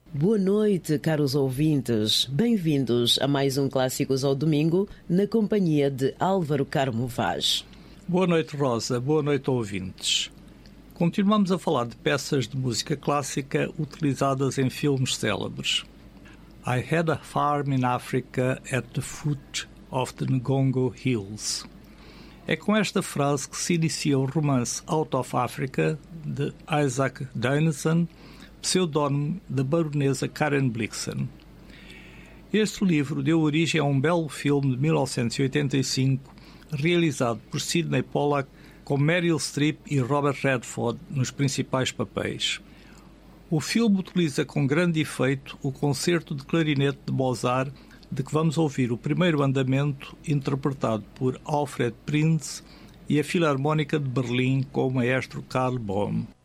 Boa noite, caros ouvintes. Bem-vindos a mais um Clássicos ao Domingo, na companhia de Álvaro Carmo Vaz. Boa noite, Rosa. Boa noite, ouvintes. Continuamos a falar de peças de música clássica utilizadas em filmes célebres. I had a farm in Africa at the foot of the Ngongo Hills. É com esta frase que se inicia o romance Out of Africa, de Isaac Dynaston, pseudónimo da baronesa Karen Blixen. Este livro deu origem a um belo filme de 1985, realizado por Sidney Pollack, com Meryl Streep e Robert Redford nos principais papéis. O filme utiliza com grande efeito o concerto de clarinete de Mozart, de que vamos ouvir o primeiro andamento, interpretado por Alfred Prinz, e a Filarmónica de Berlim com o maestro Karl Bohm.